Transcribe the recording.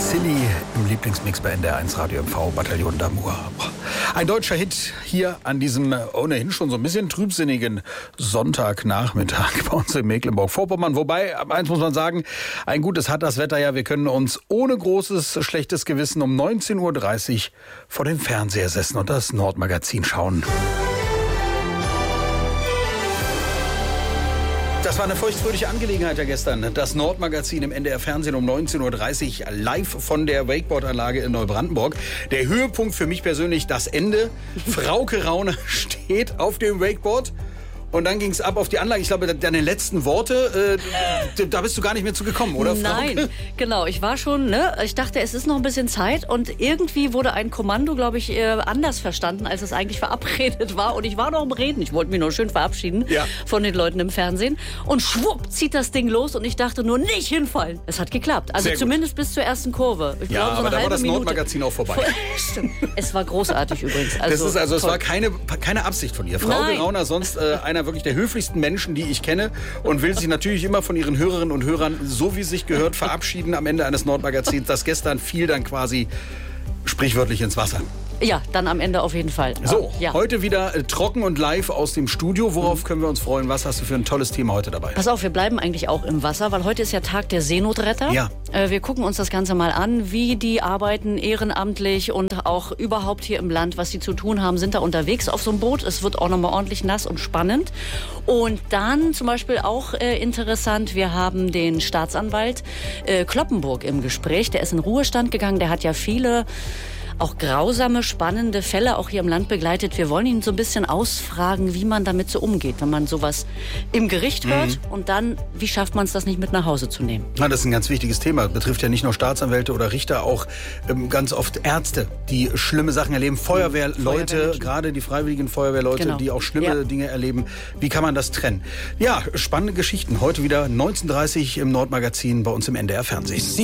Silly im Lieblingsmix bei NDR1 Radio MV, Bataillon d'Amour. Ein deutscher Hit hier an diesem ohnehin schon so ein bisschen trübsinnigen Sonntagnachmittag bei uns in Mecklenburg-Vorpommern. Wobei, eins muss man sagen, ein gutes hat das Wetter ja. Wir können uns ohne großes schlechtes Gewissen um 19.30 Uhr vor dem Fernseher setzen und das Nordmagazin schauen. Das war eine feuchtfröhliche Angelegenheit ja gestern. Das Nordmagazin im NDR-Fernsehen um 19.30 Uhr live von der Wakeboard-Anlage in Neubrandenburg. Der Höhepunkt für mich persönlich, das Ende. Frauke Rauner steht auf dem Wakeboard. Und dann ging es ab auf die Anlage. Ich glaube, deine letzten Worte, da bist du gar nicht mehr zugekommen, oder, Frauke? Nein, genau. Ich war schon, ich dachte, es ist noch ein bisschen Zeit. Und irgendwie wurde ein Kommando, glaube ich, anders verstanden, als es eigentlich verabredet war. Und ich war noch am Reden. Ich wollte mich nur schön verabschieden von den Leuten im Fernsehen. Und schwupp zieht das Ding los. Und ich dachte nur, nicht hinfallen. Es hat geklappt. Also zumindest bis zur ersten Kurve. Ich glaube, so aber eine da war das Minute. Nordmagazin auch vorbei. Stimmt. Es war großartig übrigens. Es war keine Absicht von ihr. Frauke Rauner, sonst einer wirklich der höflichsten Menschen, die ich kenne, und will sich natürlich immer von ihren Hörerinnen und Hörern, so wie es sich gehört, verabschieden am Ende eines Nordmagazins. Das gestern fiel dann quasi sprichwörtlich ins Wasser. Ja, dann am Ende auf jeden Fall. So, heute wieder trocken und live aus dem Studio. Worauf können wir uns freuen? Was hast du für ein tolles Thema heute dabei? Pass auf, wir bleiben eigentlich auch im Wasser, weil heute ist ja Tag der Seenotretter. Ja. Wir gucken uns das Ganze mal an, wie die arbeiten ehrenamtlich und auch überhaupt hier im Land, was sie zu tun haben, sind da unterwegs auf so einem Boot. Es wird auch nochmal ordentlich nass und spannend. Und dann zum Beispiel auch interessant, wir haben den Staatsanwalt Cloppenburg im Gespräch. Der ist in Ruhestand gegangen, der hat ja viele auch grausame, spannende Fälle auch hier im Land begleitet. Wir wollen ihn so ein bisschen ausfragen, wie man damit so umgeht, wenn man sowas im Gericht hört und dann, wie schafft man es, das nicht mit nach Hause zu nehmen? Na, das ist ein ganz wichtiges Thema. Betrifft ja nicht nur Staatsanwälte oder Richter, auch ganz oft Ärzte, die schlimme Sachen erleben. Feuerwehrleute, gerade die freiwilligen Feuerwehrleute, die auch schlimme Dinge erleben. Wie kann man das trennen? Ja, spannende Geschichten. Heute wieder 19.30 Uhr im Nordmagazin bei uns im NDR-Fernsehen.